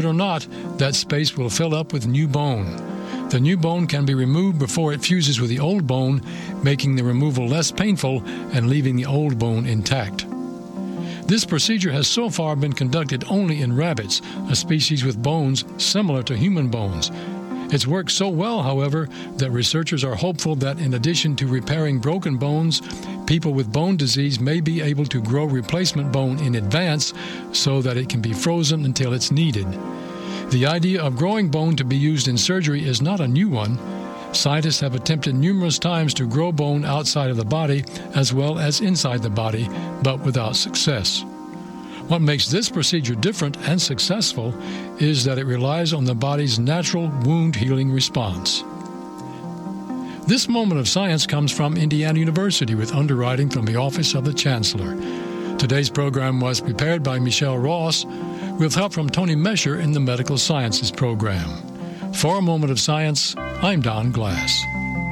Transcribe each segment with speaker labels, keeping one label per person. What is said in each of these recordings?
Speaker 1: or not, that space will fill up with new bone. The new bone can be removed before it fuses with the old bone, making the removal less painful and leaving the old bone intact. This procedure has so far been conducted only in rabbits, a species with bones similar to human bones. It's worked so well, however, that researchers are hopeful that in addition to repairing broken bones, people with bone disease may be able to grow replacement bone in advance so that it can be frozen until it's needed. The idea of growing bone to be used in surgery is not a new one. Scientists have attempted numerous times to grow bone outside of the body as well as inside the body, but without success. What makes this procedure different and successful is that it relies on the body's natural wound healing response. This moment of science comes from Indiana University with underwriting from the Office of the Chancellor. Today's program was prepared by Michelle Ross with help from Tony Mesher in the Medical Sciences program. For a moment of science, I'm Don Glass.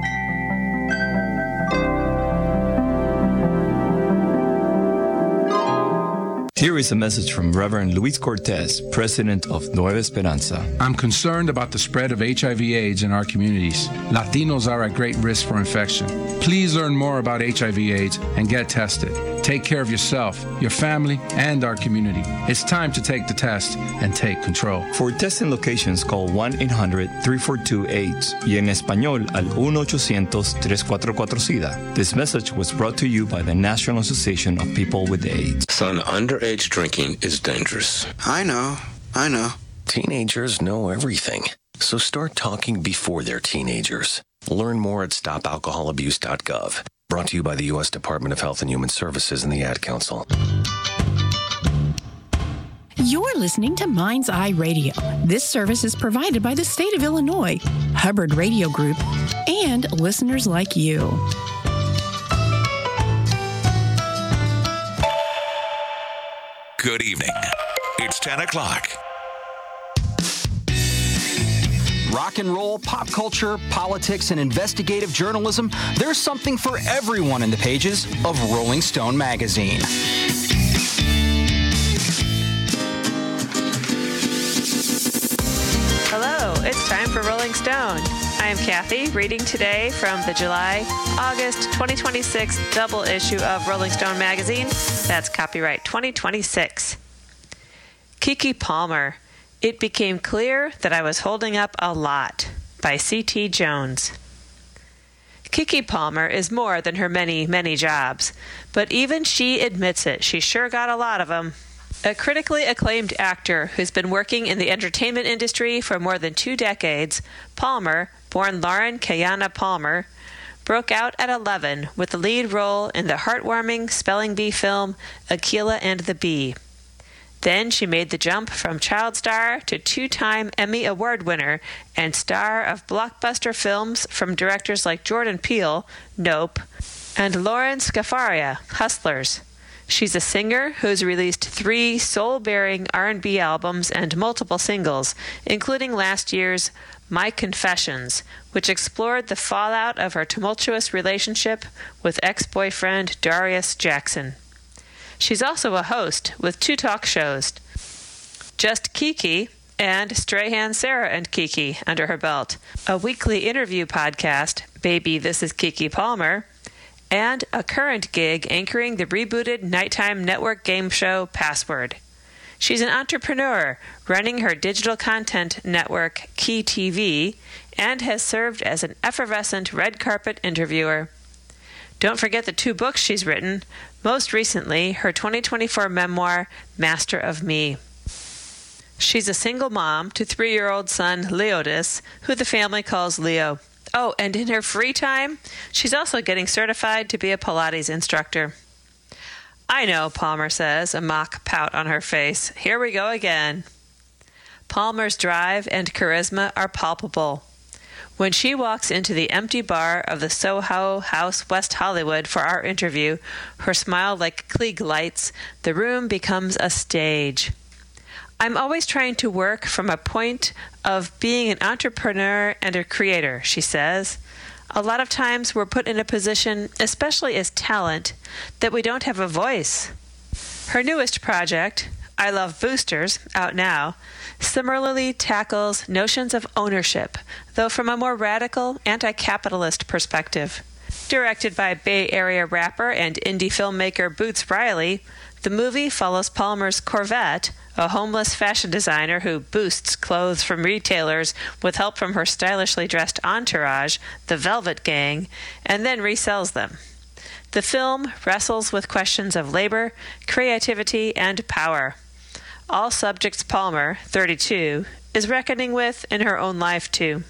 Speaker 2: Here is a message from Reverend Luis Cortez, president of Nueva Esperanza.
Speaker 3: I'm concerned about the spread of HIV/AIDS in our communities. Latinos are at great risk for infection. Please learn more about HIV/AIDS and get tested. Take care of yourself, your family, and our community. It's time to take the test and take control.
Speaker 2: For testing locations, call 1-800-342-AIDS y en español al 1-800-344-SIDA. This message was brought to you by the National Association of People with AIDS.
Speaker 4: Son, underage drinking is dangerous.
Speaker 5: I know.
Speaker 6: Teenagers know everything, so start talking before they're teenagers. Learn more at stopalcoholabuse.gov. Brought to you by the U.S. Department of Health and Human Services and the Ad Council.
Speaker 7: You're listening to Mind's Eye Radio. This service is provided by the state of Illinois, Hubbard Radio Group, and listeners like you.
Speaker 8: Good evening. It's 10 o'clock.
Speaker 9: Rock and roll, pop culture, politics, and investigative journalism, there's something for everyone in the pages of Rolling Stone magazine.
Speaker 10: Hello, it's time for Rolling Stone. I am Kathy, reading today from the July-August 2026 double issue of Rolling Stone magazine. That's copyright 2026. Keke Palmer. It became clear that I was holding up a lot, by C.T. Jones. Keke Palmer is more than her many, many jobs, but even she admits it. She sure got a lot of them. A critically acclaimed actor who's been working in the entertainment industry for more than 2 decades, Palmer, born Lauren Kayana Palmer, broke out at 11 with the lead role in the heartwarming spelling bee film Akeelah and the Bee. Then she made the jump from child star to 2-time Emmy Award winner and star of blockbuster films from directors like Jordan Peele, Nope, and Lauren Scafaria, Hustlers. She's a singer who's released 3 soul-bearing R&B albums and multiple singles, including last year's My Confessions, which explored the fallout of her tumultuous relationship with ex-boyfriend Darius Jackson. She's also a host with 2 talk shows, Just Keke and Strahan Sarah and Keke under her belt, a weekly interview podcast, Baby, This is Keke Palmer, and a current gig anchoring the rebooted nighttime network game show Password. She's an entrepreneur running her digital content network Key TV and has served as an effervescent red carpet interviewer. Don't forget the 2 books she's written, most recently her 2024 memoir, Master of Me. She's a single mom to 3-year-old son Leodis, who the family calls Leo. Oh, and in her free time, she's also getting certified to be a Pilates instructor. I know, Palmer says, a mock pout on her face. Here we go again. Palmer's drive and charisma are palpable. When she walks into the empty bar of the Soho House, West Hollywood for our interview, her smile like Klieg lights, the room becomes a stage. I'm always trying to work from a point of being an entrepreneur and a creator, she says. A lot of times we're put in a position, especially as talent, that we don't have a voice. Her newest project, I Love Boosters, out now, similarly tackles notions of ownership, though from a more radical, anti-capitalist perspective. Directed by Bay Area rapper and indie filmmaker Boots Riley, the movie follows Palmer's Corvette, a homeless fashion designer who boosts clothes from retailers with help from her stylishly dressed entourage, the Velvet Gang, and then resells them. The film wrestles with questions of labor, creativity, and power. All subjects Palmer, 32, is reckoning with in her own life, too.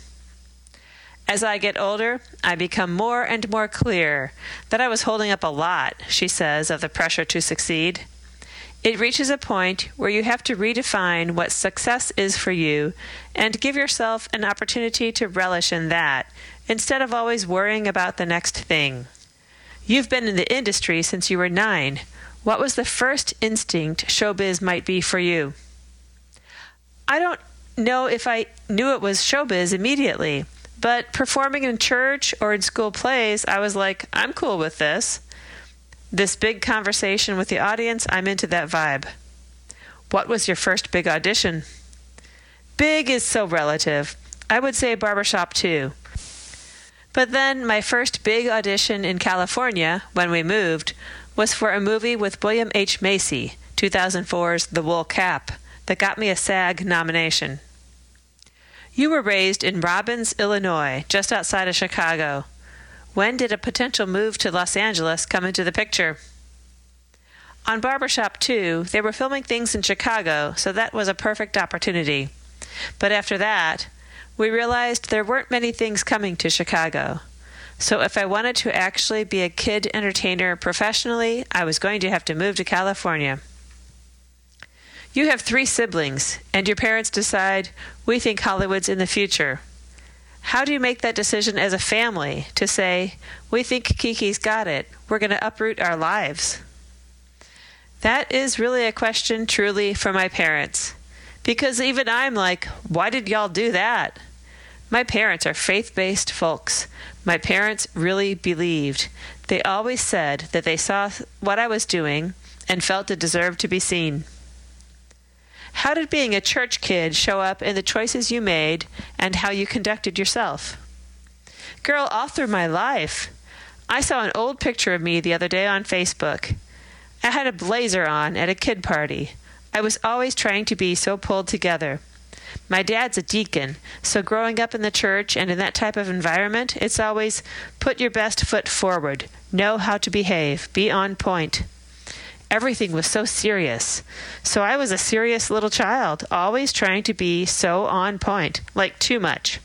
Speaker 10: As I get older, I become more and more clear that I was holding up a lot, she says, of the pressure to succeed. It reaches a point where you have to redefine what success is for you and give yourself an opportunity to relish in that, instead of always worrying about the next thing. You've been in the industry since you were 9. What was the first instinct showbiz might be for you? I don't know if I knew it was showbiz immediately, but performing in church or in school plays, I was like, I'm cool with this. This big conversation with the audience, I'm into that vibe. What was your first big audition? Big is so relative. I would say Barbershop 2. But then my first big audition in California, when we moved, was for a movie with William H. Macy, 2004's The Wool Cap, that got me a SAG nomination. You were raised in Robbins, Illinois, just outside of Chicago. When did a potential move to Los Angeles come into the picture? On Barbershop 2, they were filming things in Chicago, so that was a perfect opportunity. But after that, we realized there weren't many things coming to Chicago. So if I wanted to actually be a kid entertainer professionally, I was going to have to move to California. You have 3 siblings, and your parents decide, we think Hollywood's in the future. How do you make that decision as a family to say, we think Kiki's got it, we're going to uproot our lives? That is really a question truly for my parents. Because even I'm like, why did y'all do that? My parents are faith-based folks. My parents really believed. They always said that they saw what I was doing and felt it deserved to be seen. How did being a church kid show up in the choices you made and how you conducted yourself? Girl, all through my life. I saw an old picture of me the other day on Facebook. I had a blazer on at a kid party. I was always trying to be so pulled together. My dad's a deacon, so growing up in the church and in that type of environment, it's always put your best foot forward, know how to behave, be on point. Everything was so serious. So I was a serious little child, always trying to be so on point, like too much.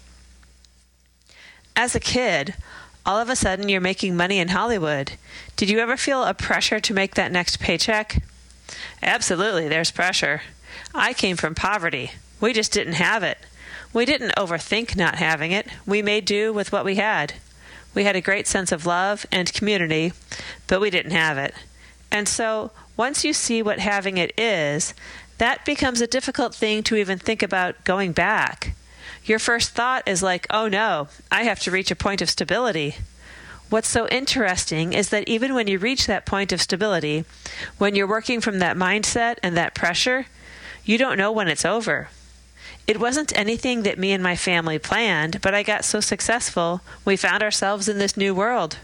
Speaker 10: As a kid, all of a sudden you're making money in Hollywood. Did you ever feel a pressure to make that next paycheck? Absolutely, there's pressure. I came from poverty. We just didn't have it. We didn't overthink not having it. We made do with what we had. We had a great sense of love and community, but we didn't have it. And so, once you see what having it is, that becomes a difficult thing to even think about going back. Your first thought is like, oh no, I have to reach a point of stability. What's so interesting is that even when you reach that point of stability, when you're working from that mindset and that pressure, you don't know when it's over. It wasn't anything that me and my family planned, but I got so successful, we found ourselves in this new world.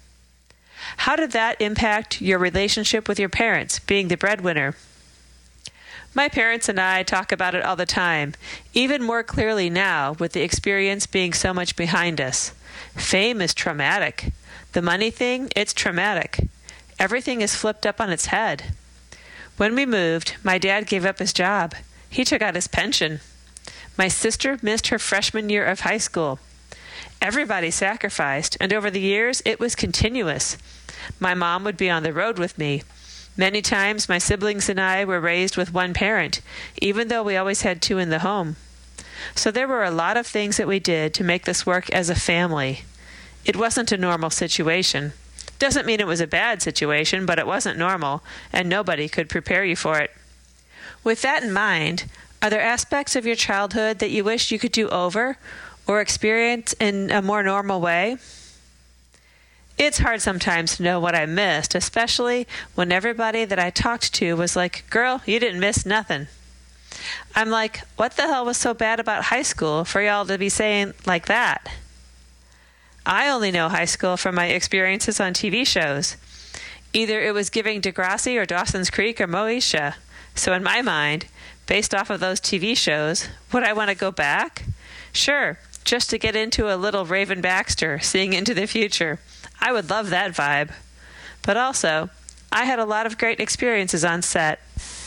Speaker 10: How did that impact your relationship with your parents, being the breadwinner? My parents and I talk about it all the time, even more clearly now with the experience being so much behind us. Fame is traumatic. The money thing, it's traumatic. Everything is flipped up on its head. When we moved, my dad gave up his job. He took out his pension. My sister missed her freshman year of high school. Everybody sacrificed, and over the years, it was continuous. My mom would be on the road with me. Many times, my siblings and I were raised with one parent, even though we always had 2 in the home. So there were a lot of things that we did to make this work as a family. It wasn't a normal situation. Doesn't mean it was a bad situation, but it wasn't normal, and nobody could prepare you for it. With that in mind, are there aspects of your childhood that you wish you could do over or experience in a more normal way? It's hard sometimes to know what I missed, especially when everybody that I talked to was like, "Girl, you didn't miss nothing." I'm like, what the hell was so bad about high school for y'all to be saying like that? I only know high school from my experiences on TV shows. Either it was giving Degrassi or Dawson's Creek or Moesha. So in my mind, based off of those TV shows, would I want to go back? Sure, just to get into a little Raven Baxter seeing into the future. I would love that vibe. But also, I had a lot of great experiences on set.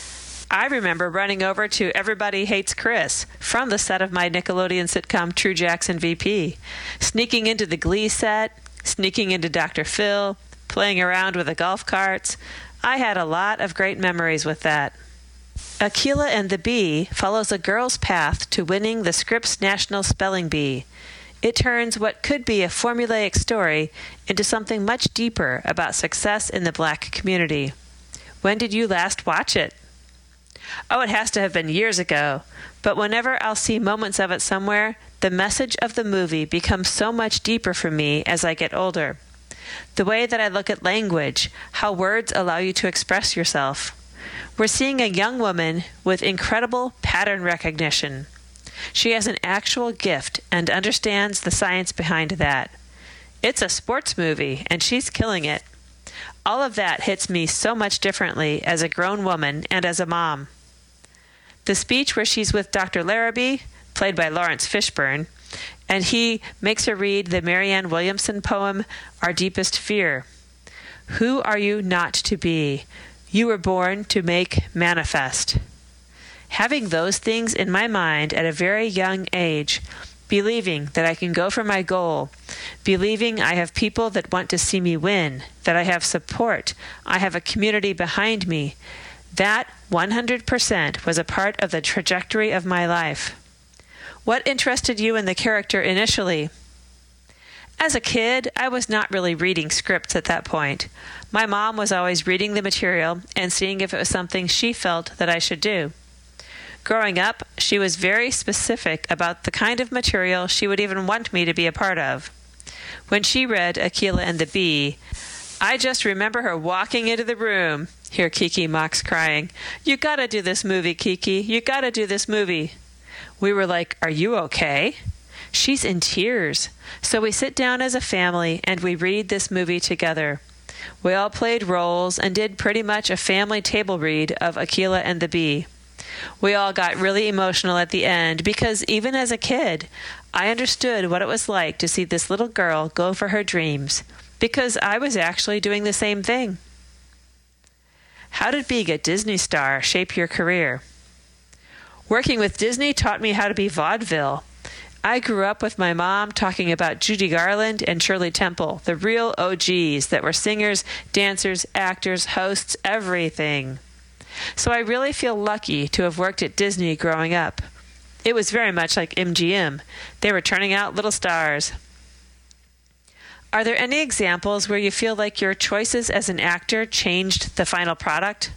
Speaker 10: I remember running over to Everybody Hates Chris from the set of my Nickelodeon sitcom True Jackson VP, sneaking into the Glee set, sneaking into Dr. Phil, playing around with the golf carts. I had a lot of great memories with that. Akeelah and the Bee follows a girl's path to winning the Scripps National Spelling Bee. It turns what could be a formulaic story into something much deeper about success in the Black community. When did you last watch it? Oh, it has to have been years ago, but whenever I'll see moments of it somewhere, the message of the movie becomes so much deeper for me as I get older. The way that I look at language, how words allow you to express yourself. We're seeing a young woman with incredible pattern recognition. She has an actual gift and understands the science behind that. It's a sports movie, and she's killing it. All of that hits me so much differently as a grown woman and as a mom. The speech where she's with Dr. Larrabee, played by Lawrence Fishburne, and he makes her read the Marianne Williamson poem, Our Deepest Fear. Who are you not to be? You were born to make manifest. Having those things in my mind at a very young age, believing that I can go for my goal, believing I have people that want to see me win, that I have support, I have a community behind me, that 100% was a part of the trajectory of my life. What interested you in the character initially? As a kid, I was not really reading scripts at that point. My mom was always reading the material and seeing if it was something she felt that I should do. Growing up, she was very specific about the kind of material she would even want me to be a part of. When she read Akeelah and the Bee, I just remember her walking into the room. Hear Kiki Mox crying, "You gotta do this movie, Kiki. You gotta do this movie." We were like, "Are you okay?" She's in tears. So we sit down as a family and we read this movie together. We all played roles and did pretty much a family table read of Akeelah and the Bee. We all got really emotional at the end because even as a kid, I understood what it was like to see this little girl go for her dreams because I was actually doing the same thing. How did being a Disney star shape your career? Working with Disney taught me how to be vaudeville. I grew up with my mom talking about Judy Garland and Shirley Temple, the real OGs that were singers, dancers, actors, hosts, everything. So I really feel lucky to have worked at Disney growing up. It was very much like MGM. They were turning out little stars. Are there any examples where you feel like your choices as an actor changed the final product?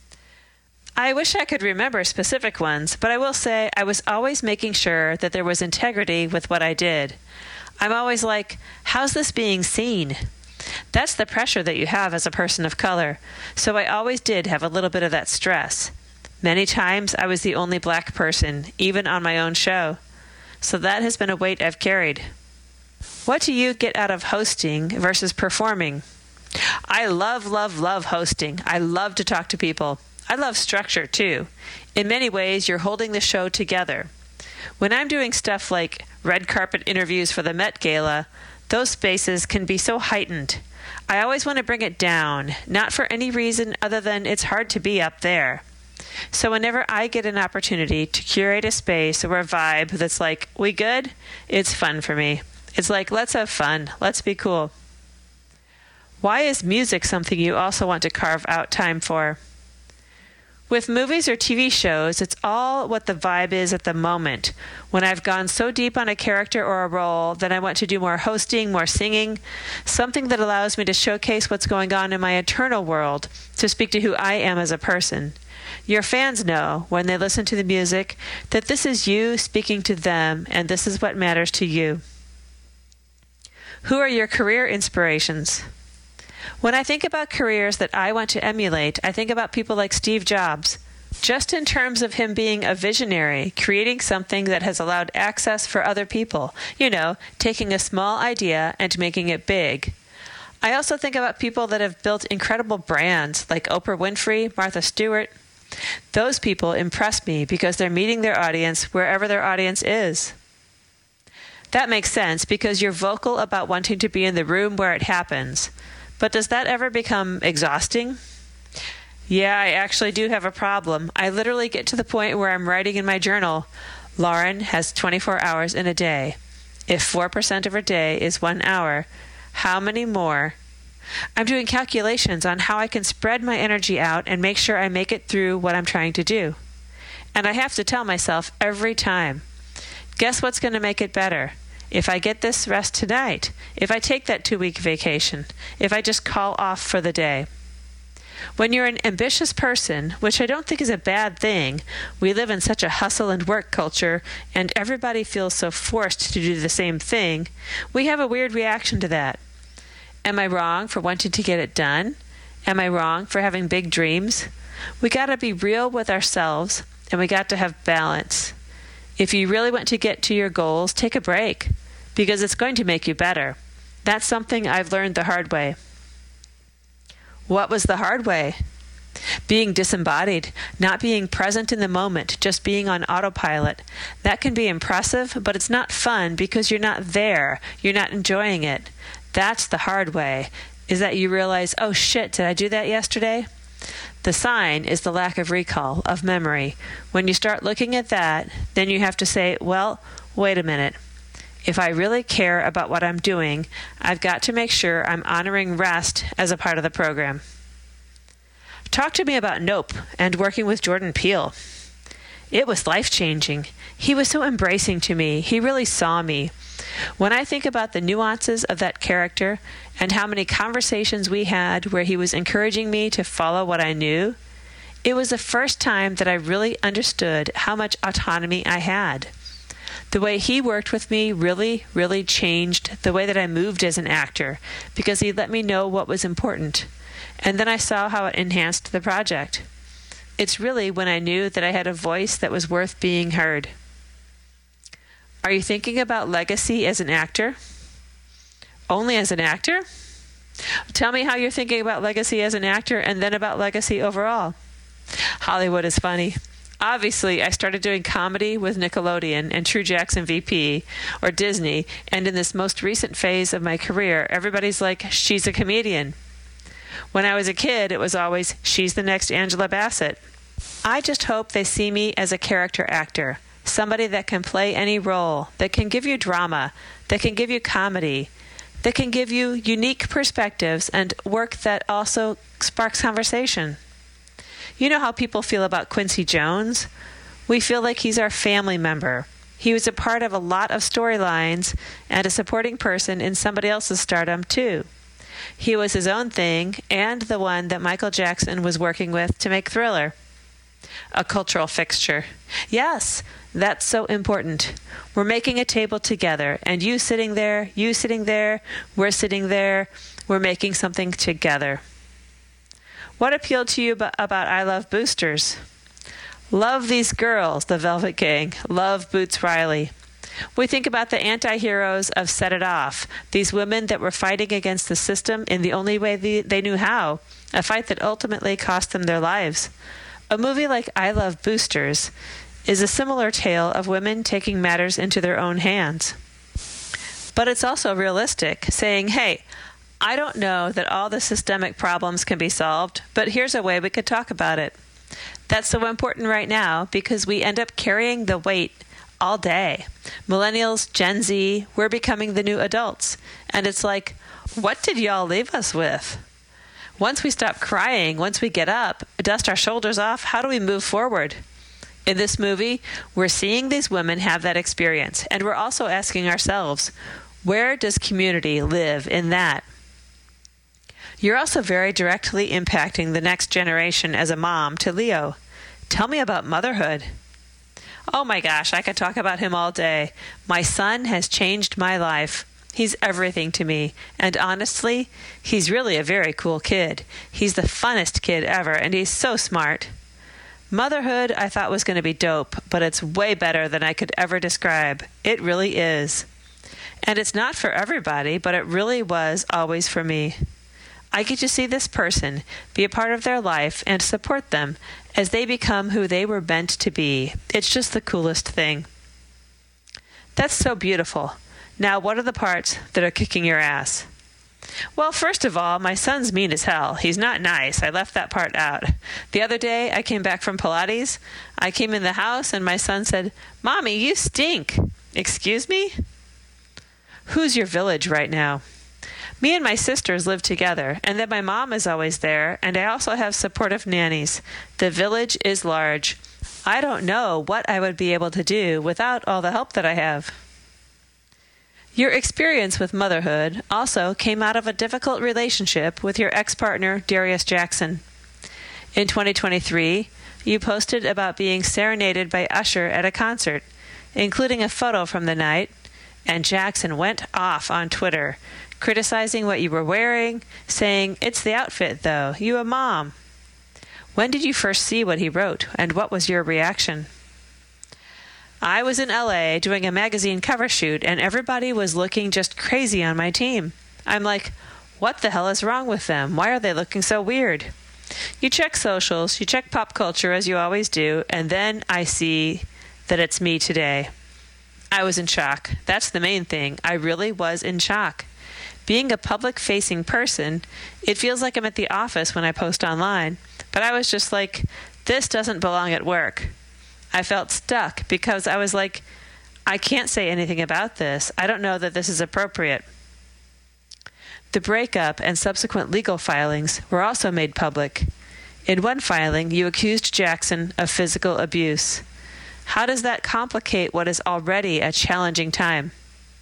Speaker 10: I wish I could remember specific ones, but I will say I was always making sure that there was integrity with what I did. I'm always like, how's this being seen? That's the pressure that you have as a person of color, so I always did have a little bit of that stress. Many times I was the only Black person, even on my own show. So that has been a weight I've carried. What do you get out of hosting versus performing? I love hosting. I love to talk to people. I love structure, too. In many ways, you're holding the show together. When I'm doing stuff like red carpet interviews for the Met Gala, those spaces can be so heightened. I always want to bring it down, not for any reason other than it's hard to be up there. So whenever I get an opportunity to curate a space or a vibe that's like, we good? It's fun for me. It's like, let's have fun. Let's be cool. Why is music something you also want to carve out time for? With movies or TV shows, it's all what the vibe is at the moment. When I've gone so deep on a character or a role, then I want to do more hosting, more singing, something that allows me to showcase what's going on in my internal world, to speak to who I am as a person. Your fans know, when they listen to the music, that this is you speaking to them, and this is what matters to you. Who are your career inspirations? When I think about careers that I want to emulate, I think about people like Steve Jobs, just in terms of him being a visionary, creating something that has allowed access for other people, taking a small idea and making it big. I also think about people that have built incredible brands like Oprah Winfrey, Martha Stewart. Those people impress me because they're meeting their audience wherever their audience is. That makes sense because you're vocal about wanting to be in the room where it happens. But does that ever become exhausting? Yeah, I actually do have a problem. I literally get to the point where I'm writing in my journal, Lauren has 24 hours in a day. If 4% of her day is 1 hour, how many more? I'm doing calculations on how I can spread my energy out and make sure I make it through what I'm trying to do. And I have to tell myself every time, guess what's going to make it better? If I get this rest tonight, if I take that 2-week vacation, if I just call off for the day. When you're an ambitious person, which I don't think is a bad thing, we live in such a hustle and work culture, and everybody feels so forced to do the same thing, we have a weird reaction to that. Am I wrong for wanting to get it done? Am I wrong for having big dreams? We got to be real with ourselves, and we got to have balance. If you really want to get to your goals, take a break, because it's going to make you better. That's something I've learned the hard way. What was the hard way? Being disembodied, not being present in the moment, just being on autopilot. That can be impressive, but it's not fun because you're not there. You're not enjoying it. That's the hard way, is that you realize, oh shit, did I do that yesterday? The sign is the lack of recall, of memory. When you start looking at that, then you have to say, well, wait a minute. If I really care about what I'm doing, I've got to make sure I'm honoring rest as a part of the program. Talk to me about Nope and working with Jordan Peele. It was life-changing. He was so embracing to me. He really saw me. When I think about the nuances of that character and how many conversations we had where he was encouraging me to follow what I knew, it was the first time that I really understood how much autonomy I had. The way he worked with me really, really changed the way that I moved as an actor because he let me know what was important. And then I saw how it enhanced the project. It's really when I knew that I had a voice that was worth being heard. Are you thinking about legacy as an actor? Only as an actor? Tell me how you're thinking about legacy as an actor and then about legacy overall. Hollywood is funny. Obviously, I started doing comedy with Nickelodeon and True Jackson VP, or Disney, and in this most recent phase of my career, everybody's like, she's a comedian. When I was a kid, it was always, she's the next Angela Bassett. I just hope they see me as a character actor, somebody that can play any role, that can give you drama, that can give you comedy, that can give you unique perspectives and work that also sparks conversation. You know how people feel about Quincy Jones? We feel like he's our family member. He was a part of a lot of storylines and a supporting person in somebody else's stardom, too. He was his own thing and the one that Michael Jackson was working with to make Thriller. A cultural fixture. Yes, that's so important. We're making a table together, and you sitting there, we're sitting there, we're making something together. What appealed to you about I Love Boosters? Love these girls, the Velvet Gang. Love Boots Riley. We think about the anti-heroes of Set It Off, these women that were fighting against the system in the only way they knew how, a fight that ultimately cost them their lives. A movie like I Love Boosters is a similar tale of women taking matters into their own hands. But it's also realistic, saying, hey, I don't know that all the systemic problems can be solved, but here's a way we could talk about it. That's so important right now because we end up carrying the weight all day. Millennials, Gen Z, we're becoming the new adults. And it's like, what did y'all leave us with? Once we stop crying, once we get up, dust our shoulders off, how do we move forward? In this movie, we're seeing these women have that experience, and we're also asking ourselves, where does community live in that? You're also very directly impacting the next generation as a mom to Leo. Tell me about motherhood. Oh my gosh, I could talk about him all day. My son has changed my life. He's everything to me, and honestly, he's really a very cool kid. He's the funnest kid ever, and he's so smart. Motherhood I thought was going to be dope, but it's way better than I could ever describe. It really is. And it's not for everybody, but it really was always for me. I get to see this person, be a part of their life, and support them as they become who they were meant to be. It's just the coolest thing. That's so beautiful. Now, what are the parts that are kicking your ass? Well, first of all, my son's mean as hell. He's not nice. I left that part out. The other day, I came back from Pilates. I came in the house, and my son said, "Mommy, you stink." Excuse me? Who's your village right now? Me and my sisters live together, and then my mom is always there, and I also have supportive nannies. The village is large. I don't know what I would be able to do without all the help that I have. Your experience with motherhood also came out of a difficult relationship with your ex-partner, Darius Jackson. In 2023, you posted about being serenaded by Usher at a concert, including a photo from the night, and Jackson went off on Twitter, criticizing what you were wearing, saying, "It's the outfit, though. You a mom." When did you first see what he wrote, and what was your reaction? I was in LA doing a magazine cover shoot, and everybody was looking just crazy on my team. I'm like, what the hell is wrong with them? Why are they looking so weird? You check socials, you check pop culture as you always do, and then I see that it's me today. I was in shock. That's the main thing. I really was in shock. Being a public-facing person, it feels like I'm at the office when I post online, but I was just like, this doesn't belong at work. I felt stuck because I was like, I can't say anything about this. I don't know that this is appropriate. The breakup and subsequent legal filings were also made public. In one filing, you accused Jackson of physical abuse. How does that complicate what is already a challenging time?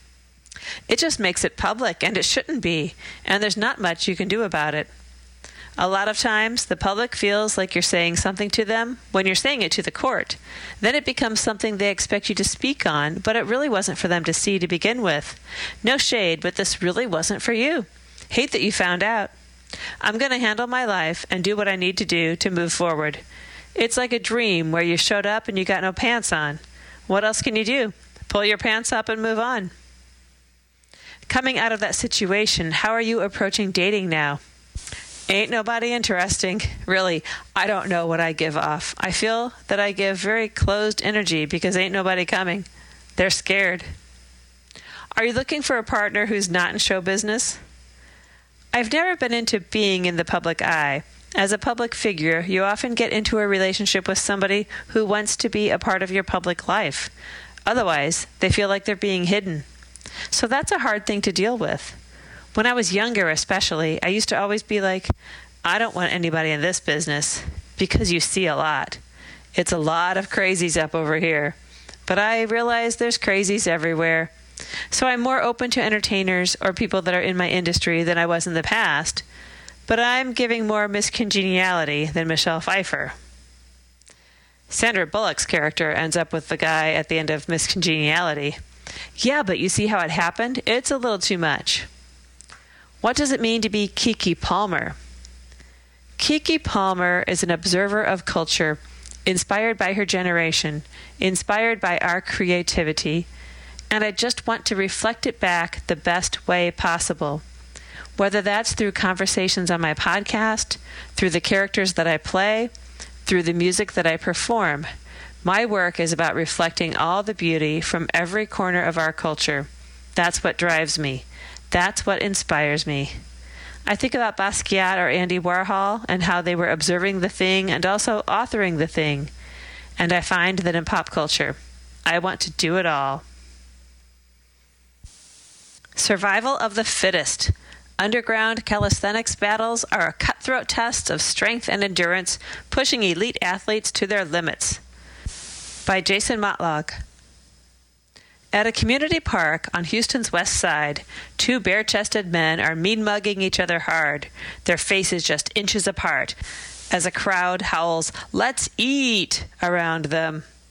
Speaker 10: It just makes it public, and it shouldn't be, and there's not much you can do about it. A lot of times, the public feels like you're saying something to them when you're saying it to the court. Then it becomes something they expect you to speak on, but it really wasn't for them to see to begin with. No shade, but this really wasn't for you. Hate that you found out. I'm going to handle my life and do what I need to do to move forward. It's like a dream where you showed up and you got no pants on. What else can you do? Pull your pants up and move on. Coming out of that situation, how are you approaching dating now? Ain't nobody interesting. Really, I don't know what I give off. I feel that I give very closed energy because ain't nobody coming. They're scared. Are you looking for a partner who's not in show business? I've never been into being in the public eye. As a public figure, you often get into a relationship with somebody who wants to be a part of your public life. Otherwise, they feel like they're being hidden. So that's a hard thing to deal with. When I was younger especially, I used to always be like, I don't want anybody in this business, because you see a lot. It's a lot of crazies up over here. But I realize there's crazies everywhere. So I'm more open to entertainers or people that are in my industry than I was in the past, but I'm giving more miscongeniality than Michelle Pfeiffer. Sandra Bullock's character ends up with the guy at the end of Miscongeniality. Yeah, but you see how it happened? It's a little too much. What does it mean to be Keke Palmer? Keke Palmer is an observer of culture, inspired by her generation, inspired by our creativity, and I just want to reflect it back the best way possible. Whether that's through conversations on my podcast, through the characters that I play, through the music that I perform, my work is about reflecting all the beauty from every corner of our culture. That's what drives me. That's what inspires me. I think about Basquiat or Andy Warhol and how they were observing the thing and also authoring the thing. And I find that in pop culture, I want to do it all. Survival of the fittest. Underground calisthenics battles are cutthroat tests of strength and endurance, pushing elite athletes to their limits. By Jason Motlog. At a community park on Houston's west side, two bare-chested men are mean-mugging each other hard, their faces just inches apart, as a crowd howls, "Let's eat!" around them.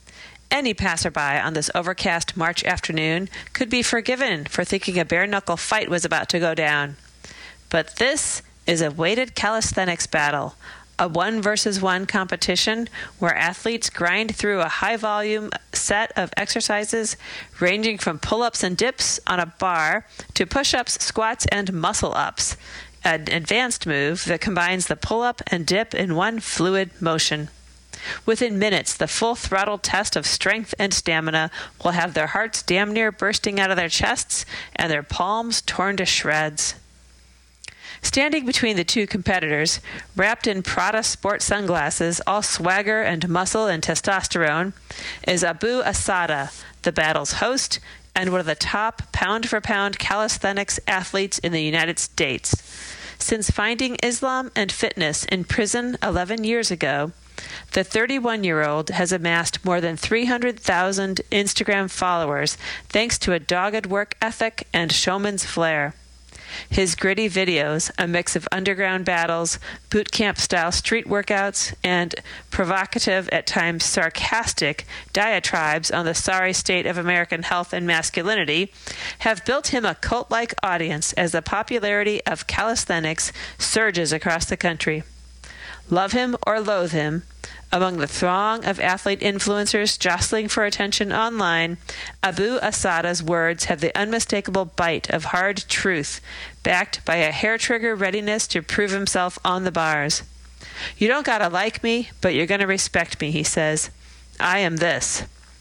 Speaker 10: Any passerby on this overcast March afternoon could be forgiven for thinking a bare-knuckle fight was about to go down. But this is a weighted calisthenics battle, a 1-versus-1 competition where athletes grind through a high-volume set of exercises ranging from pull-ups and dips on a bar to push-ups, squats, and muscle-ups, an advanced move that combines the pull-up and dip in one fluid motion. Within minutes, the full-throttle test of strength and stamina will have their hearts damn near bursting out of their chests and their palms torn to shreds. Standing between the two competitors, wrapped in Prada sport sunglasses, all swagger and muscle and testosterone, is Abu Assada, the battle's host and one of the top pound-for-pound calisthenics athletes in the United States. Since finding Islam and fitness in prison 11 years ago, the 31-year-old has amassed more than 300,000 Instagram followers thanks to a dogged work ethic and showman's flair. His gritty videos, a mix of underground battles, boot camp-style street workouts, and provocative, at times sarcastic, diatribes on the sorry state of American health and masculinity, have built him a cult-like audience as the popularity of calisthenics surges across the country. Love him or loathe him, among the throng of athlete influencers jostling for attention online, Abu Assada's words have the unmistakable bite of hard truth, backed by a hair-trigger readiness to prove himself on the bars. "You don't gotta like me, but you're gonna respect me," he says. "I am this."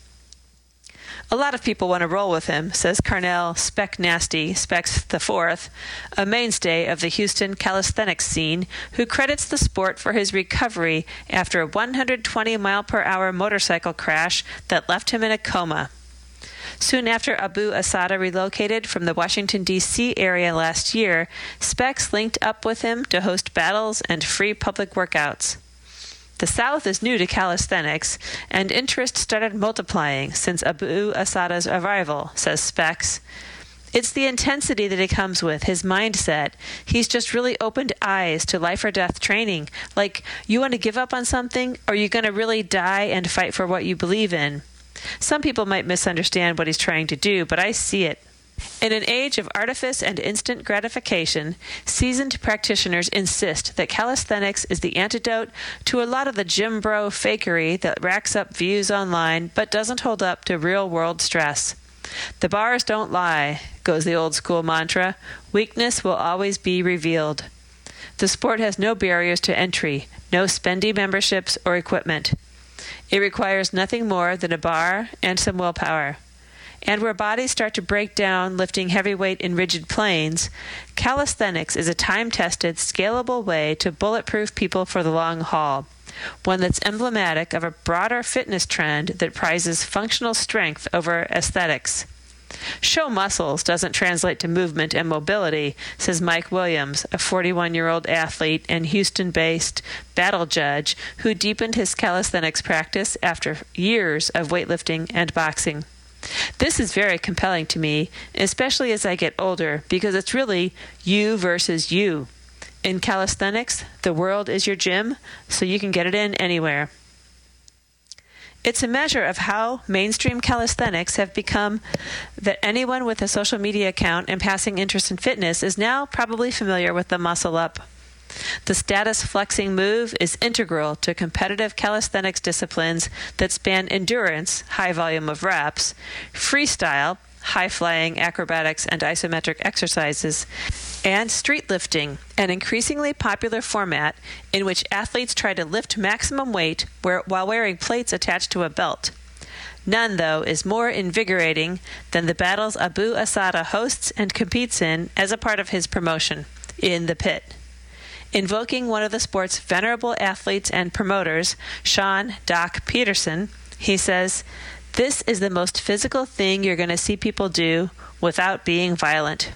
Speaker 10: A lot of people want to roll with him, says Carnell Spec Nasty, Specs IV, a mainstay of the Houston calisthenics scene, who credits the sport for his recovery after a 120-mile-per-hour motorcycle crash that left him in a coma. Soon after Abu Assada relocated from the Washington, D.C. area last year, Specs linked up with him to host battles and free public workouts. The South is new to calisthenics, and interest started multiplying since Abu Assada's arrival, says Specs. It's the intensity that he comes with, his mindset. He's just really opened eyes to life-or-death training, like, you want to give up on something, or you're going to really die and fight for what you believe in. Some people might misunderstand what he's trying to do, but I see it. In an age of artifice and instant gratification, seasoned practitioners insist that calisthenics is the antidote to a lot of the gym bro fakery that racks up views online but doesn't hold up to real-world stress. The bars don't lie, goes the old-school mantra. Weakness will always be revealed. The sport has no barriers to entry, no spendy memberships or equipment. It requires nothing more than a bar and some willpower. And where bodies start to break down lifting heavy weight in rigid planes, calisthenics is a time-tested, scalable way to bulletproof people for the long haul, one that's emblematic of a broader fitness trend that prizes functional strength over aesthetics. Show muscles doesn't translate to movement and mobility, says Mike Williams, a 41-year-old athlete and Houston-based battle judge who deepened his calisthenics practice after years of weightlifting and boxing. This is very compelling to me, especially as I get older, because it's really you versus you. In calisthenics, the world is your gym, so you can get it in anywhere. It's a measure of how mainstream calisthenics have become that anyone with a social media account and passing interest in fitness is now probably familiar with the muscle up. The status flexing move is integral to competitive calisthenics disciplines that span endurance, high volume of reps, freestyle, high-flying acrobatics and isometric exercises, and street lifting, an increasingly popular format in which athletes try to lift maximum weight while wearing plates attached to a belt. None, though, is more invigorating than the battles Abu Assada hosts and competes in as a part of his promotion, In the Pit. Invoking one of the sport's venerable athletes and promoters, Sean Doc Peterson, he says, "This is the most physical thing you're going to see people do without being violent."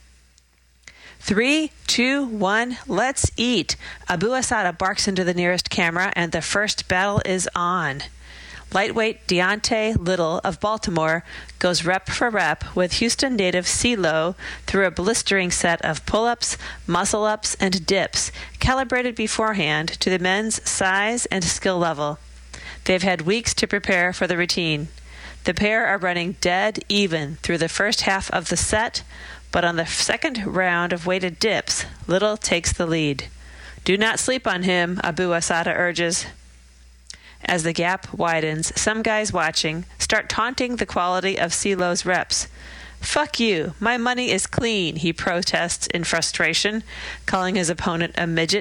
Speaker 10: 3, 2, 1, let's eat. Abu Assada barks into the nearest camera, and the first battle is on. Lightweight Deontay Little of Baltimore goes rep for rep with Houston native CeeLo through a blistering set of pull-ups, muscle-ups, and dips, calibrated beforehand to the men's size and skill level. They've had weeks to prepare for the routine. The pair are running dead even through the first half of the set, but on the second round of weighted dips, Little takes the lead. Do not sleep on him, Abu Asada urges. As the gap widens, some guys watching start taunting the quality of CeeLo's reps. Fuck you, my money is clean, he protests in frustration, calling his opponent a midget.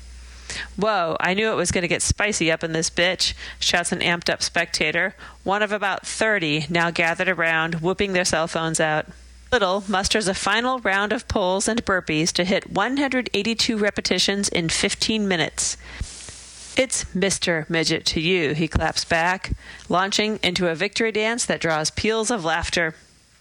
Speaker 10: Whoa, I knew it was going to get spicy up in this bitch, shouts an amped-up spectator, one of about 30 now gathered around, whooping their cell phones out. Little musters a final round of pulls and burpees to hit 182 repetitions in 15 minutes. It's Mr. Midget to you, he claps back, launching into a victory dance that draws peals of laughter.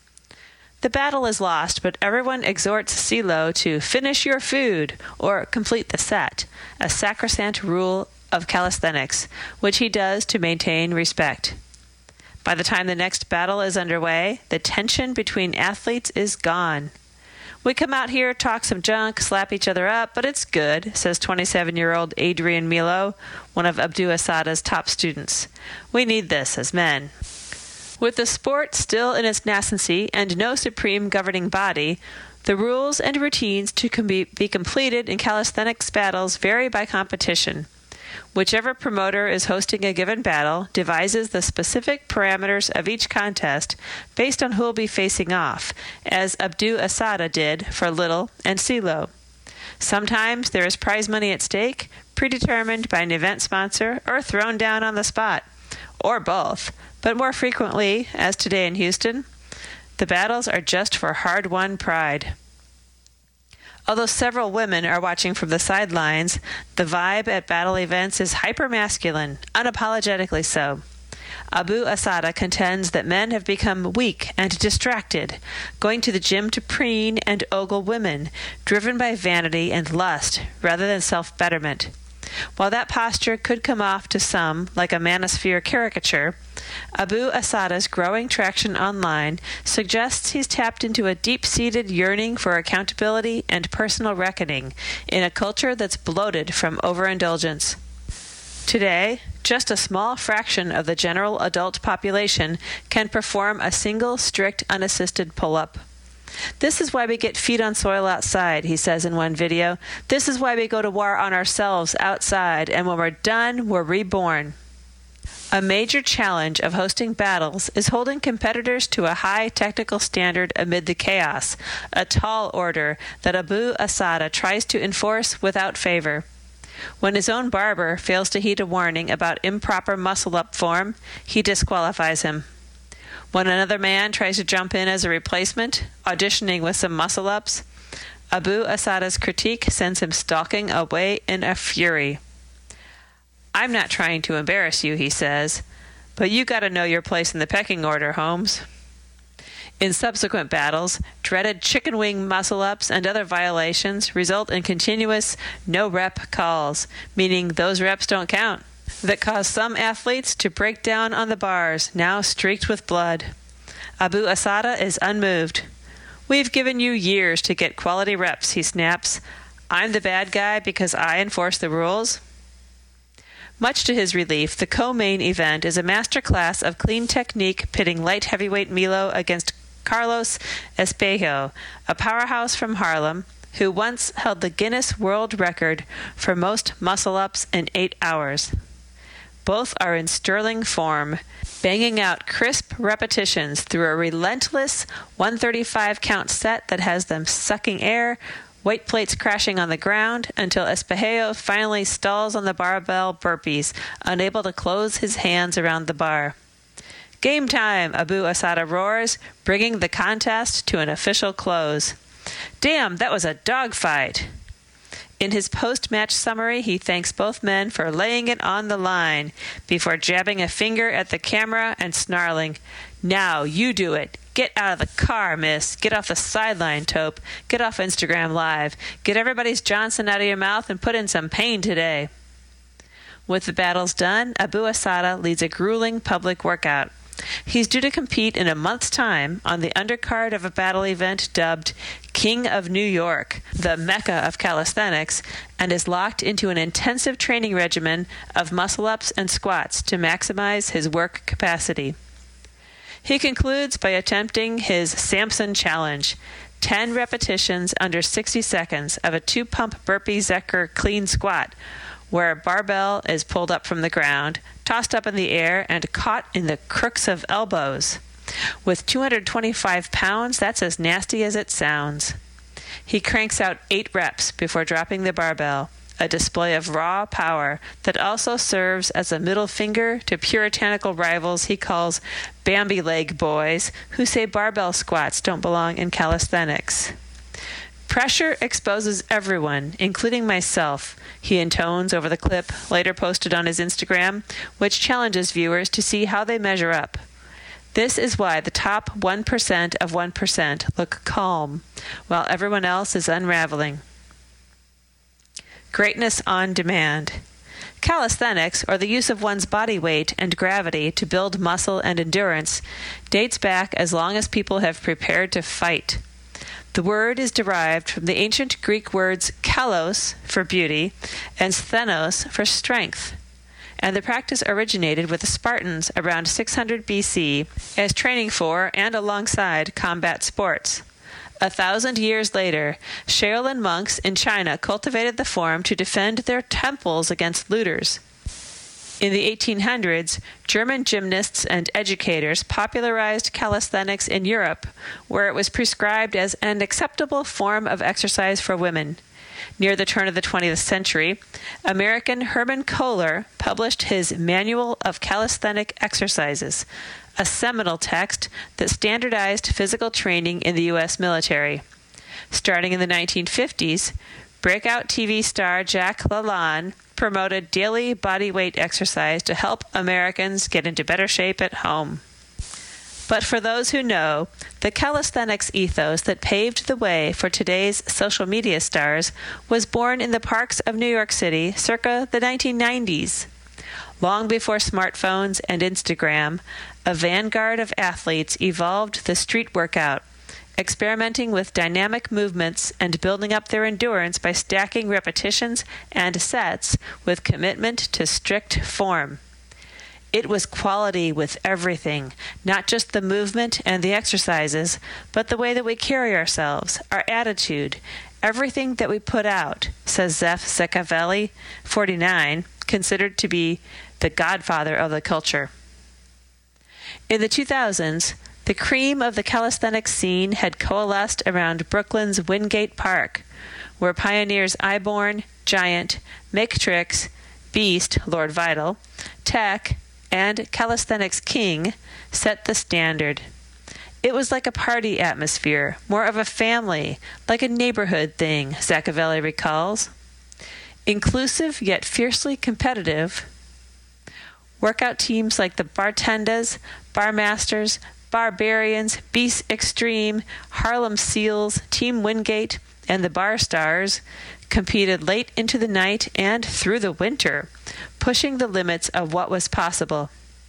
Speaker 10: The battle is lost, but everyone exhorts CeeLo to finish your food or complete the set, a sacrosanct rule of calisthenics, which he does to maintain respect. By the time the next battle is underway, the tension between athletes is gone. We come out here, talk some junk, slap each other up, but it's good, says 27-year-old Adrian Milo, one of Abu Asada's top students. We need this as men. With the sport still in its nascency and no supreme governing body, the rules and routines to be completed in calisthenics battles vary by competition. Whichever promoter is hosting a given battle devises the specific parameters of each contest based on who will be facing off, as Abu Asada did for Little and CeeLo. Sometimes there is prize money at stake, predetermined by an event sponsor or thrown down on the spot, or both, but more frequently, as today in Houston, the battles are just for hard-won pride. Although several women are watching from the sidelines, the vibe at battle events is hyper-masculine, unapologetically so. Abu Asada contends that men have become weak and distracted, going to the gym to preen and ogle women, driven by vanity and lust rather than self-betterment. While that posture could come off to some like a manosphere caricature, Abu Asada's growing traction online suggests he's tapped into a deep-seated yearning for accountability and personal reckoning in a culture that's bloated from overindulgence. Today, just a small fraction of the general adult population can perform a single strict unassisted pull-up. This is why we get feet on soil outside, he says in one video. This is why we go to war on ourselves outside, and when we're done, we're reborn. A major challenge of hosting battles is holding competitors to a high technical standard amid the chaos, a tall order that Abu Asada tries to enforce without favor. When his own barber fails to heed a warning about improper muscle-up form, he disqualifies him. When another man tries to jump in as a replacement, auditioning with some muscle-ups, Abu Asada's critique sends him stalking away in a fury. I'm not trying to embarrass you, he says, but you got to know your place in the pecking order, Holmes. In subsequent battles, dreaded chicken wing muscle-ups and other violations result in continuous no-rep calls, meaning those reps don't count, that cause some athletes to break down on the bars, now streaked with blood. Abu Asada is unmoved. We've given you years to get quality reps, he snaps. I'm the bad guy because I enforce the rules? Much to his relief, the co-main event is a masterclass of clean technique pitting light heavyweight Milo against Carlos Espejo, a powerhouse from Harlem, who once held the Guinness World Record for most muscle-ups in 8 hours. Both are in sterling form, banging out crisp repetitions through a relentless 135-count set that has them sucking air, weight plates crashing on the ground, until Espejo finally stalls on the barbell burpees, unable to close his hands around the bar. Game time, Abu Asada roars, bringing the contest to an official close. Damn, that was a dogfight. In his post-match summary, he thanks both men for laying it on the line before jabbing a finger at the camera and snarling, "Now you do it. Get out of the car, miss. Get off the sideline, Tope. Get off Instagram Live. Get everybody's Johnson out of your mouth and put in some pain today." With the battles done, Abu Asada leads a grueling public workout. He's due to compete in a month's time on the undercard of a battle event dubbed king of New York, the mecca of calisthenics, and is locked into an intensive training regimen of muscle-ups and squats to maximize his work capacity. He concludes by attempting his Samson challenge, 10 repetitions under 60 seconds of a 2-pump burpee Zecker clean squat, where a barbell is pulled up from the ground, tossed up in the air, and caught in the crooks of elbows. With 225 pounds, that's as nasty as it sounds. He cranks out 8 reps before dropping the barbell, a display of raw power that also serves as a middle finger to puritanical rivals he calls Bambi leg boys who say barbell squats don't belong in calisthenics. Pressure exposes everyone, including myself, he intones over the clip later posted on his Instagram, which challenges viewers to see how they measure up. This is why the top 1% of 1% look calm, while everyone else is unraveling. Greatness on demand. Calisthenics, or the use of one's body weight and gravity to build muscle and endurance, dates back as long as people have prepared to fight. The word is derived from the ancient Greek words kalos for beauty and sthenos for strength, and the practice originated with the Spartans around 600 BC as training for and alongside combat sports. 1,000 years later, Shaolin monks in China cultivated the form to defend their temples against looters. In the 1800s, German gymnasts and educators popularized calisthenics in Europe, where it was prescribed as an acceptable form of exercise for women. Near the turn of the 20th century, American Herman Kohler published his Manual of Calisthenic Exercises, a seminal text that standardized physical training in the U.S. military. Starting in the 1950s, breakout TV star Jack LaLanne promoted daily body weight exercise to help Americans get into better shape at home. But for those who know, the calisthenics ethos that paved the way for today's social media stars was born in the parks of New York City circa the 1990s. Long before smartphones and Instagram, a vanguard of athletes evolved the street workout, experimenting with dynamic movements and building up their endurance by stacking repetitions and sets with commitment to strict form. It was quality with everything, not just the movement and the exercises, but the way that we carry ourselves, our attitude, everything that we put out, says Zeph Zekavelli, 49, considered to be the godfather of the culture. In the 2000s, the cream of the calisthenics scene had coalesced around Brooklyn's Wingate Park, where pioneers Iborn, Giant, Matrix, Beast, Lord Vital, Tech, and Calisthenics King set the standard. It was like a party atmosphere, more of a family, like a neighborhood thing, Zekavelli recalls. Inclusive yet fiercely competitive, workout teams like the Bartendas, Barmasters, Barbarians, Beast Extreme, Harlem Seals, Team Wingate, and the Bar Stars competed late into the night and through the winter, pushing the limits of what was possible.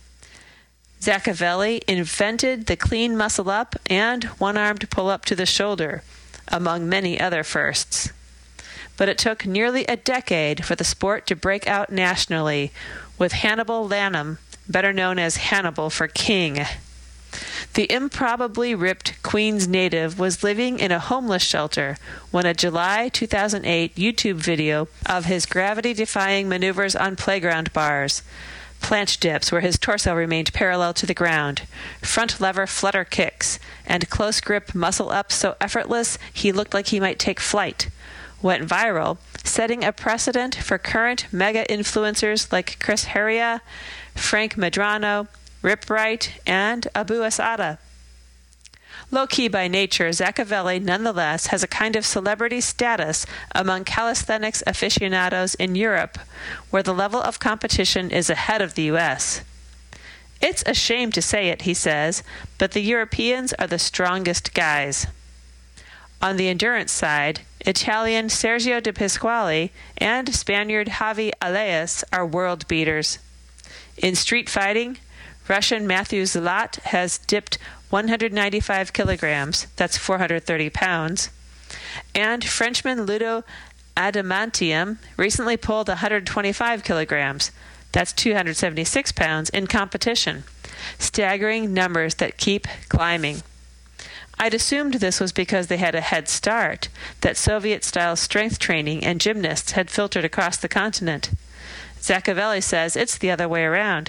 Speaker 10: Zekavelli invented the clean muscle-up and one-armed pull-up to the shoulder, among many other firsts. But it took nearly a decade for the sport to break out nationally, with Hannibal Lanham, better known as Hannibal for King. The improbably ripped Queens native was living in a homeless shelter when a July 2008 YouTube video of his gravity-defying maneuvers on playground bars, planche dips where his torso remained parallel to the ground, front lever flutter kicks, and close grip muscle-ups so effortless he looked like he might take flight, went viral, setting a precedent for current mega-influencers like Chris Heria, Frank Medrano, Rip Wright, and Abu Asada. Low-key by nature, Zekavelli nonetheless has a kind of celebrity status among calisthenics aficionados in Europe, where the level of competition is ahead of the U.S. It's a shame to say it, he says, but the Europeans are the strongest guys. On the endurance side, Italian Sergio De Pasquale and Spaniard Javi Aleas are world beaters. In street fighting, Russian Matthew Zlat has dipped 195 kilograms, that's 430 pounds, And Frenchman Ludo Adamantium recently pulled 125 kilograms. That's 276 pounds in competition. Staggering numbers that keep climbing. I'd assumed this was because they had a head start, that Soviet-style strength training and gymnasts had filtered across the continent. Zaccavelli says it's the other way around.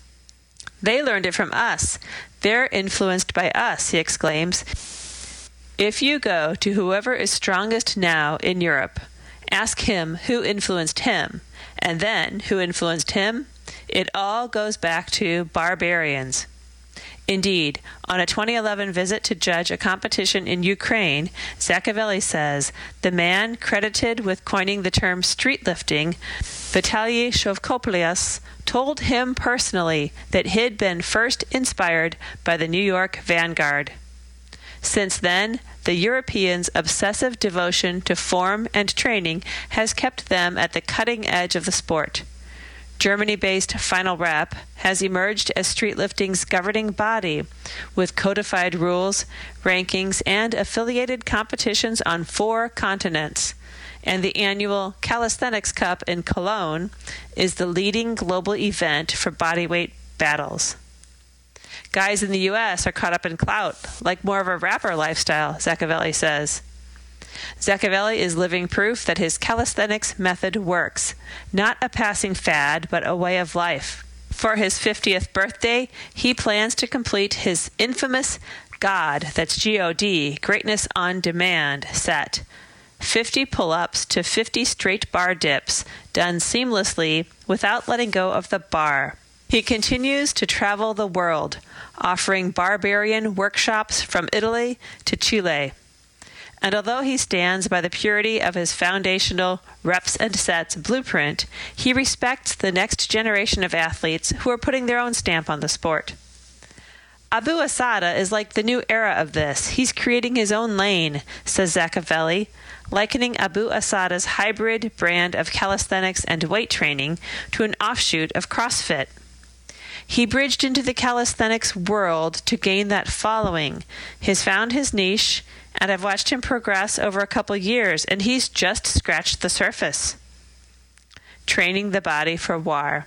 Speaker 10: They learned it from us. They're influenced by us, he exclaims. If you go to whoever is strongest now in Europe, ask him who influenced him, and then who influenced him, it all goes back to barbarians. Indeed, on a 2011 visit to judge a competition in Ukraine, Zaccavelli says the man credited with coining the term street lifting, Vitaly Shovkopoulos, told him personally that he'd been first inspired by the New York Vanguard. Since then, the Europeans' obsessive devotion to form and training has kept them at the cutting edge of the sport. Germany-based Final Rep has emerged as streetlifting's governing body, with codified rules, rankings, and affiliated competitions on 4 continents. And the annual Calisthenics Cup in Cologne is the leading global event for bodyweight battles. Guys in the U.S. are caught up in clout, like more of a rapper lifestyle, Zaccavelli says. Zaccavelli is living proof that his calisthenics method works, not a passing fad, but a way of life. For his 50th birthday, he plans to complete his infamous GOD, that's G-O-D, Greatness on Demand, set. 50 pull-ups to 50 straight bar dips, done seamlessly without letting go of the bar. He continues to travel the world, offering barbarian workshops from Italy to Chile. And although he stands by the purity of his foundational reps and sets blueprint, he respects the next generation of athletes who are putting their own stamp on the sport. Abu Asada is like the new era of this. He's creating his own lane, says Zaccavelli, likening Abu Asada's hybrid brand of calisthenics and weight training to an offshoot of CrossFit. He bridged into the calisthenics world to gain that following. He's found his niche, and I've watched him progress over a couple years, and he's just scratched the surface. Training the body for war.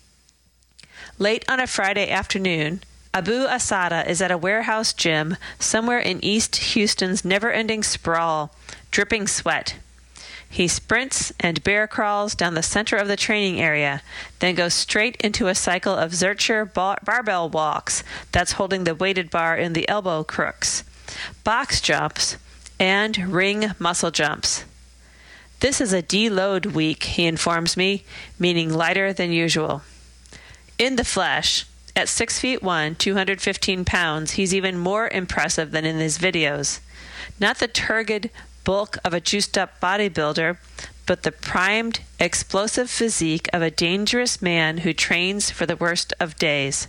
Speaker 10: Late on a Friday afternoon, Abu Asada is at a warehouse gym somewhere in East Houston's never-ending sprawl, dripping sweat. He sprints and bear crawls down the center of the training area, then goes straight into a cycle of Zercher barbell walks that's holding the weighted bar in the elbow crooks, box jumps, and ring muscle jumps. This is a deload week, he informs me, meaning lighter than usual. In the flesh, at 6'1", 215 pounds, he's even more impressive than in his videos. Not the turgid bulk of a juiced-up bodybuilder, but the primed, explosive physique of a dangerous man who trains for the worst of days.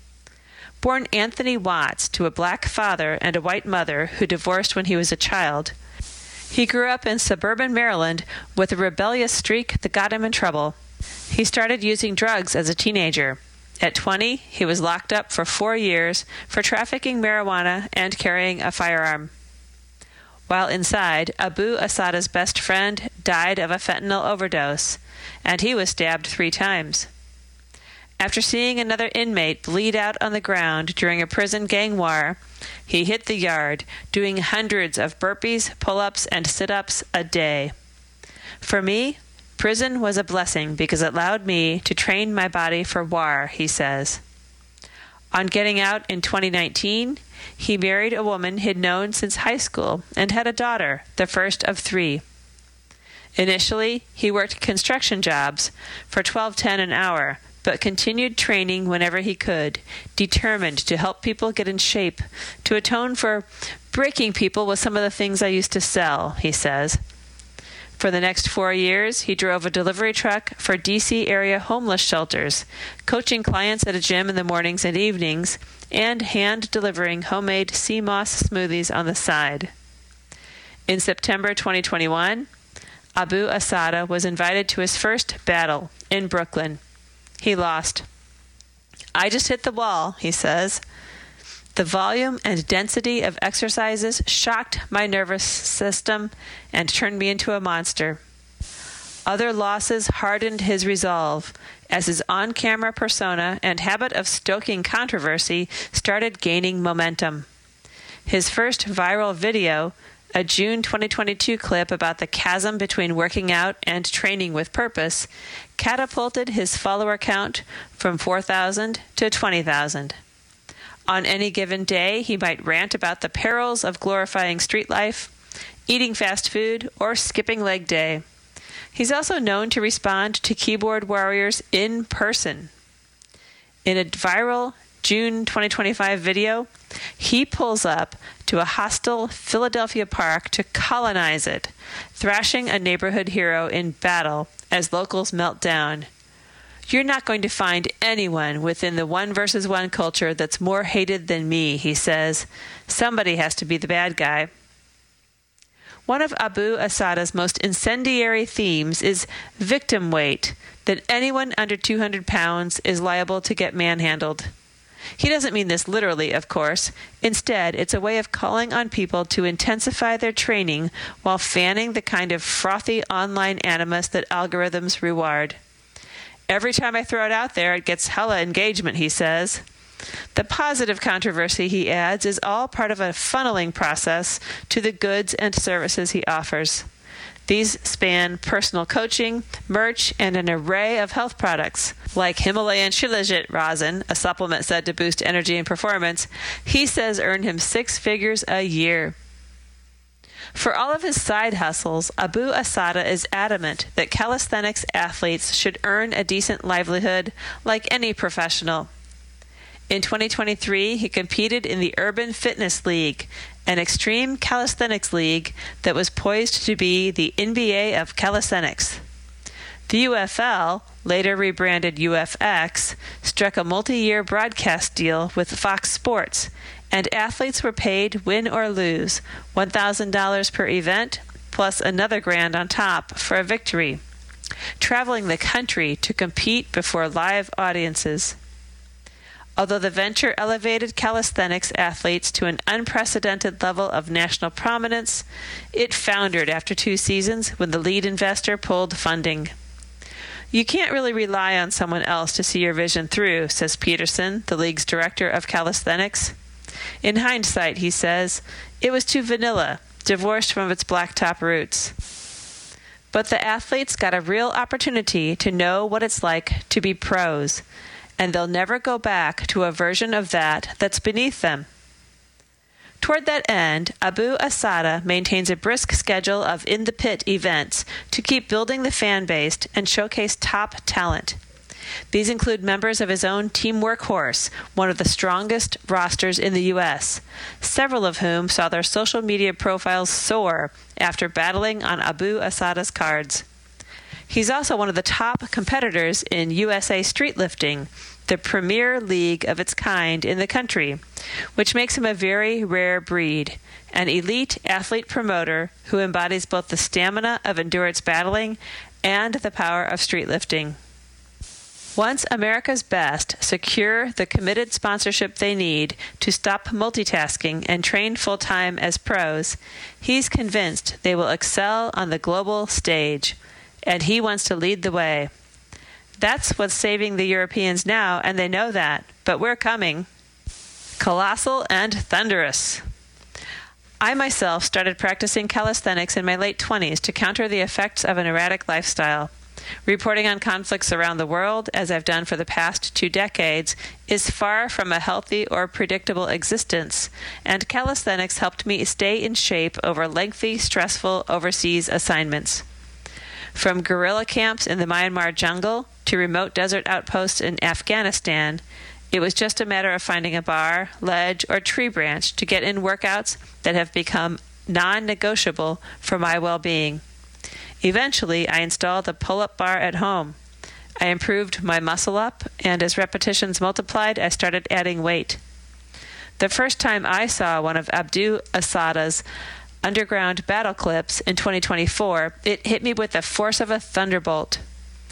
Speaker 10: Born Anthony Watts to a black father and a white mother who divorced when he was a child, he grew up in suburban Maryland with a rebellious streak that got him in trouble. He started using drugs as a teenager. At 20, he was locked up for 4 years for trafficking marijuana and carrying a firearm. While inside, Abu Asada's best friend died of a fentanyl overdose, and he was stabbed 3 times. After seeing another inmate bleed out on the ground during a prison gang war, he hit the yard, doing hundreds of burpees, pull-ups, and sit-ups a day. For me, prison was a blessing because it allowed me to train my body for war, he says. On getting out in 2019, he married a woman he'd known since high school and had a daughter, the first of 3. Initially, he worked construction jobs for $12.10 an hour, but continued training whenever he could, determined to help people get in shape, to atone for breaking people with some of the things I used to sell, he says. For the next 4 years, he drove a delivery truck for D.C. area homeless shelters, coaching clients at a gym in the mornings and evenings, and hand-delivering homemade sea moss smoothies on the side. In September 2021, Abu Asada was invited to his first battle in Brooklyn. He lost. I just hit the wall, he says. The volume and density of exercises shocked my nervous system and turned me into a monster. Other losses hardened his resolve, as his on-camera persona and habit of stoking controversy started gaining momentum. His first viral video, a June 2022 clip about the chasm between working out and training with purpose, catapulted his follower count from 4,000 to 20,000. On any given day, he might rant about the perils of glorifying street life, eating fast food, or skipping leg day. He's also known to respond to keyboard warriors in person. In a viral June 2025 video, he pulls up to a hostile Philadelphia park to colonize it, thrashing a neighborhood hero in battle as locals melt down. You're not going to find anyone within the 1 versus 1 culture that's more hated than me, he says. Somebody has to be the bad guy. One of Abu Assada's most incendiary themes is victim weight, that anyone under 200 pounds is liable to get manhandled. He doesn't mean this literally, of course. Instead, it's a way of calling on people to intensify their training while fanning the kind of frothy online animus that algorithms reward. Every time I throw it out there, it gets hella engagement, he says. The positive controversy, he adds, is all part of a funneling process to the goods and services he offers. These span personal coaching, merch, and an array of health products, like Himalayan Shilajit rosin, a supplement said to boost energy and performance. He says earned him 6 figures a year. For all of his side hustles, Abu Assada is adamant that calisthenics athletes should earn a decent livelihood like any professional. In 2023, he competed in the Urban Fitness League, an extreme calisthenics league that was poised to be the NBA of calisthenics. The UFL, later rebranded UFX, struck a multi-year broadcast deal with Fox Sports, and athletes were paid win or lose, $1,000 per event, plus another $1,000 on top for a victory, traveling the country to compete before live audiences. Although the venture elevated calisthenics athletes to an unprecedented level of national prominence, it foundered after 2 seasons when the lead investor pulled funding. You can't really rely on someone else to see your vision through, says Peterson, the league's director of calisthenics. In hindsight, he says, it was too vanilla, divorced from its blacktop roots. But the athletes got a real opportunity to know what it's like to be pros, and they'll never go back to a version of that that's beneath them. Toward that end, Abu Assada maintains a brisk schedule of in-the-pit events to keep building the fan base and showcase top talent. These include members of his own Team Workhorse, one of the strongest rosters in the U.S., several of whom saw their social media profiles soar after battling on Abu Assada's cards. He's also one of the top competitors in USA Street Lifting, the premier league of its kind in the country, which makes him a very rare breed, an elite athlete promoter who embodies both the stamina of endurance battling and the power of street lifting. Once America's best secure the committed sponsorship they need to stop multitasking and train full-time as pros, he's convinced they will excel on the global stage, and he wants to lead the way. That's what's saving the Europeans now, and they know that, but we're coming. Colossal and thunderous. I myself started practicing calisthenics in my late 20s to counter the effects of an erratic lifestyle. Reporting on conflicts around the world, as I've done for the past 2 decades, is far from a healthy or predictable existence, and calisthenics helped me stay in shape over lengthy, stressful overseas assignments. From guerrilla camps in the Myanmar jungle to remote desert outposts in Afghanistan, it was just a matter of finding a bar, ledge, or tree branch to get in workouts that have become non-negotiable for my well-being. Eventually, I installed a pull-up bar at home. I improved my muscle up, and as repetitions multiplied, I started adding weight. The first time I saw one of Abu Assada's underground battle clips in 2024, it hit me with the force of a thunderbolt.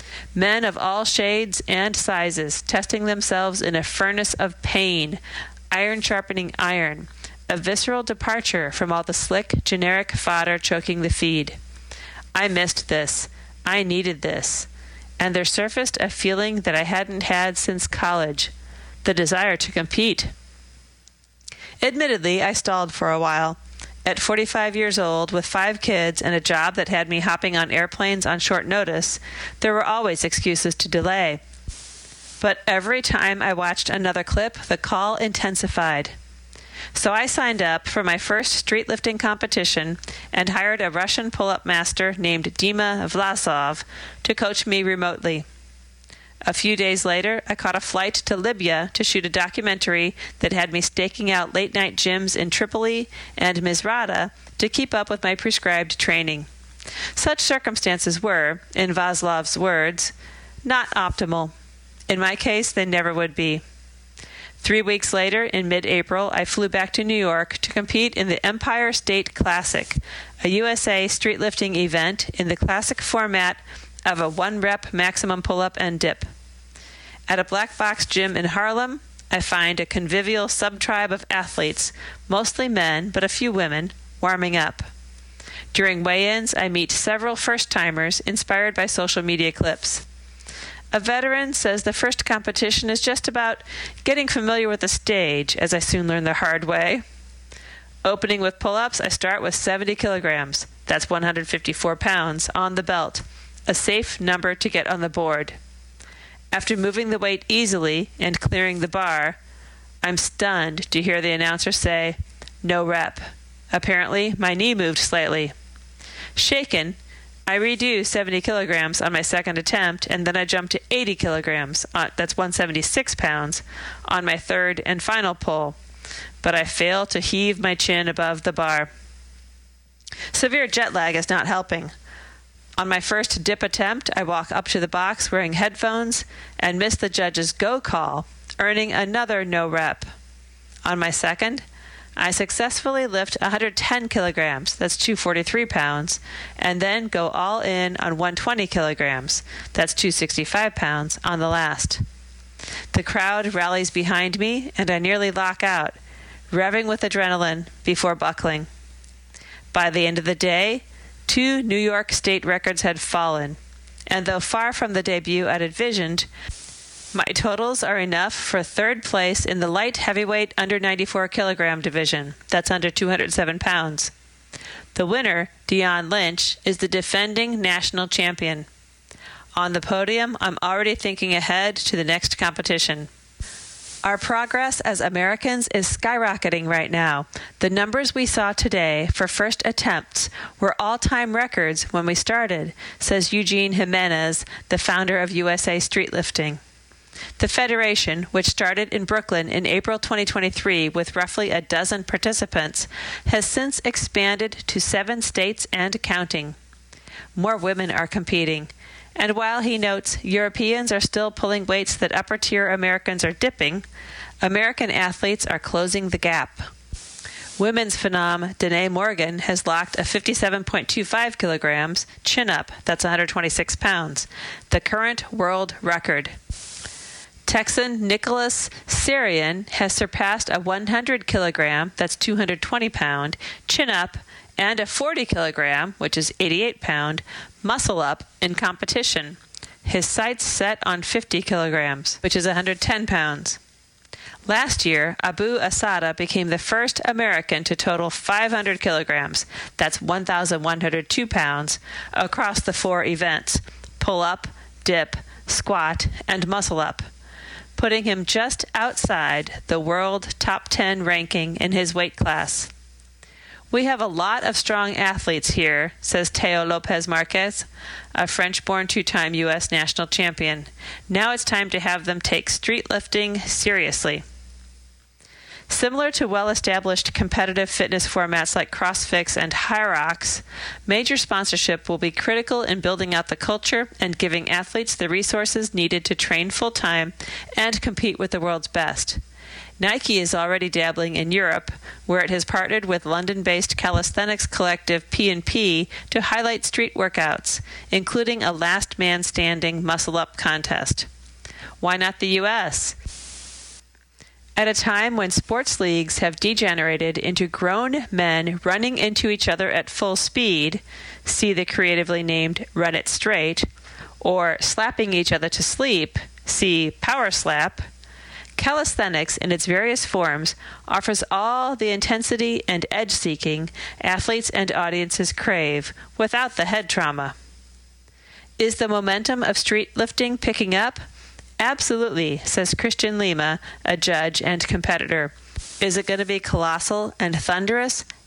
Speaker 10: Men of all shades and sizes testing themselves in a furnace of pain, iron sharpening iron, a visceral departure from all the slick, generic fodder choking the feed. I missed this. I needed this. And there surfaced a feeling that I hadn't had since college, the desire to compete. Admittedly, I stalled for a while. At 45 years old, with 5 kids and a job that had me hopping on airplanes on short notice, there were always excuses to delay. But every time I watched another clip, the call intensified. So I signed up for my first street lifting competition and hired a Russian pull-up master named Dima Vlasov to coach me remotely. A few days later, I caught a flight to Libya to shoot a documentary that had me staking out late-night gyms in Tripoli and Misrata to keep up with my prescribed training. Such circumstances were, in Vaslov's words, not optimal. In my case, they never would be. 3 weeks later, in mid-April, I flew back to New York to compete in the Empire State Classic, a USA street lifting event in the classic format of a 1-rep maximum pull-up and dip. At a black box gym in Harlem, I find a convivial sub-tribe of athletes, mostly men, but a few women, warming up. During weigh-ins, I meet several first-timers inspired by social media clips. A veteran says the first competition is just about getting familiar with the stage, as I soon learned the hard way. Opening with pull-ups, I start with 70 kilograms, that's 154 pounds, on the belt, a safe number to get on the board. After moving the weight easily and clearing the bar, I'm stunned to hear the announcer say, "No rep." Apparently, my knee moved slightly. Shaken, I redo 70 kilograms on my second attempt, and then I jump to 80 kilograms, that's 176 pounds, on my third and final pull. But I fail to heave my chin above the bar. Severe jet lag is not helping. On my first dip attempt, I walk up to the box wearing headphones and miss the judge's go call, earning another no rep. On my second, I successfully lift 110 kilograms, that's 243 pounds, and then go all in on 120 kilograms, that's 265 pounds, on the last. The crowd rallies behind me, and I nearly lock out, revving with adrenaline before buckling. By the end of the day, 2 New York state records had fallen, and though far from the debut I'd envisioned, my totals are enough for third place in the light heavyweight under 94 kilogram division, that's under 207 pounds. The winner, Dion Lynch, is the defending national champion. On the podium, I'm already thinking ahead to the next competition. Our progress as Americans is skyrocketing right now. The numbers we saw today for first attempts were all-time records when we started, says Eugene Jimenez, the founder of USA Street Lifting. The Federation, which started in Brooklyn in April 2023 with roughly a dozen participants, has since expanded to 7 states and counting. More women are competing. And while he notes Europeans are still pulling weights that upper-tier Americans are dipping, American athletes are closing the gap. Women's phenom Danae Morgan has locked a 57.25 kilograms chin-up, that's 126 pounds, the current world record. Texan Nicholas Sarian has surpassed a 100 kilogram, that's 220 pound, chin-up, and a 40 kilogram, which is 88 pound, muscle up in competition. His sights set on 50 kilograms, which is 110 pounds. Last year, Abu Asada became the first American to total 500 kilograms, that's 1,102 pounds, across the 4 events, pull-up, dip, squat, and muscle-up, putting him just outside the world top 10 ranking in his weight class. We have a lot of strong athletes here, says Teo Lopez Marquez, a French-born 2-time U.S. national champion. Now it's time to have them take street lifting seriously. Similar to well-established competitive fitness formats like CrossFit and Hyrox, major sponsorship will be critical in building out the culture and giving athletes the resources needed to train full-time and compete with the world's best. Nike is already dabbling in Europe, where it has partnered with London-based calisthenics collective P&P to highlight street workouts, including a last man standing muscle-up contest. Why not the U.S.? At a time when sports leagues have degenerated into grown men running into each other at full speed, see the creatively named Run It Straight, or slapping each other to sleep, see Power Slap, calisthenics in its various forms offers all the intensity and edge-seeking athletes and audiences crave without the head trauma. Is the momentum of street lifting picking up? Absolutely, says Christian Lima, a judge and competitor. Is it going to be colossal and thunderous?